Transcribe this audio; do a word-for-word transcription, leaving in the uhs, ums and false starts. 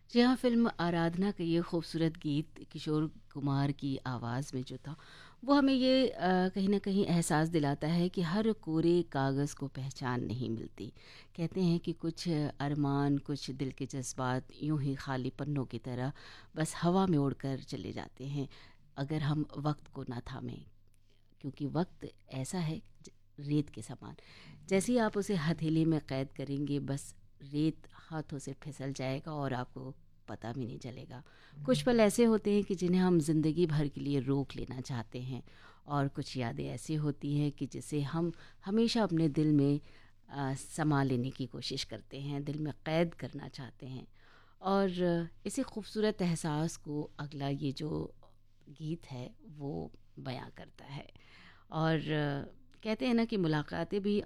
जी हाँ, फ़िल्म आराधना का ये खूबसूरत गीत किशोर कुमार की आवाज़ में जो था, वो हमें ये अ, कहीं न कहीं एहसास दिलाता है कि हर कोरे कागज़ को पहचान नहीं मिलती। कहते हैं कि कुछ अरमान, कुछ दिल के जज़्बात यूँ ही खाली पन्नों की तरह बस हवा में उड़कर चले जाते हैं, अगर हम वक़्त को ना थामें। क्योंकि वक़्त ऐसा है ज रेत के समान, जैसे ही आप उसे हथेली में कैद करेंगे बस रेत हाथों से फिसल जाएगा और आपको पता भी नहीं चलेगा। कुछ पल ऐसे होते हैं कि जिन्हें हम ज़िंदगी भर के लिए रोक लेना चाहते हैं और कुछ यादें ऐसी होती हैं कि जिसे हम हमेशा अपने दिल में अ, समा लेने की कोशिश करते हैं, दिल में कैद करना चाहते हैं। और अ, इसी खूबसूरत एहसास को अगला ये जो गीत है वो बयां करता है। और अ, कहते हैं ना कि मुलाकातें भी